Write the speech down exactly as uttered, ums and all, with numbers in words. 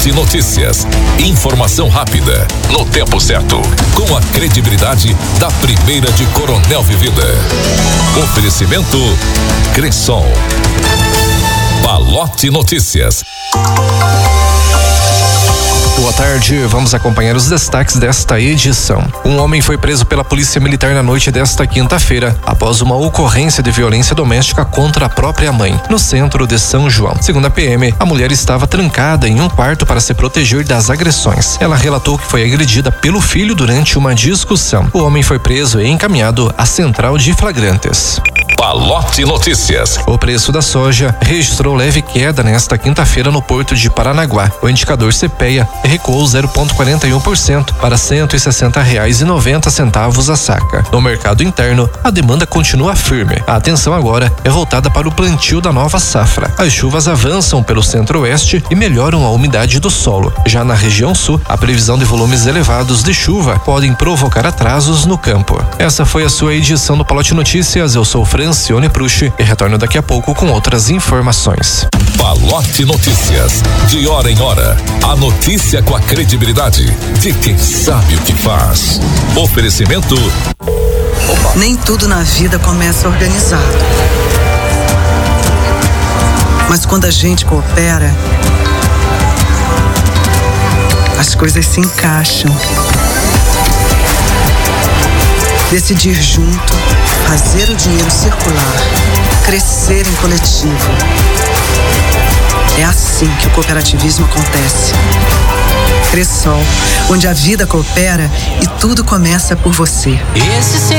Palote Notícias. Informação rápida, no tempo certo, com a credibilidade da primeira de Coronel Vivida. Oferecimento Cressol. Palote Notícias. Boa tarde, vamos acompanhar os destaques desta edição. Um homem foi preso pela Polícia Militar na noite desta quinta-feira, após uma ocorrência de violência doméstica contra a própria mãe, no centro de São João. Segundo a P M, a mulher estava trancada em um quarto para se proteger das agressões. Ela relatou que foi agredida pelo filho durante uma discussão. O homem foi preso e encaminhado à central de flagrantes. Palote Notícias. O preço da soja registrou leve queda nesta quinta-feira no porto de Paranaguá. O indicador CPEA recuou zero vírgula quarenta e um por cento para cento e sessenta reais e noventa centavos a saca. No mercado interno, a demanda continua firme. A atenção agora é voltada para o plantio da nova safra. As chuvas avançam pelo centro-oeste e melhoram a umidade do solo. Já na região sul, a previsão de volumes elevados de chuva podem provocar atrasos no campo. Essa foi a sua edição do Palote Notícias. Eu sou Francione Prucci e retorno daqui a pouco com outras informações. Palote Notícias. De hora em hora, a notícia com a credibilidade de quem sabe o que faz. Oferecimento. Opa. Nem tudo na vida começa organizado. Mas quando a gente coopera, as coisas se encaixam. Decidir junto, fazer o dinheiro circular, crescer em coletivo. É assim que o cooperativismo acontece. Cressol, onde a vida coopera e tudo começa por você. Esse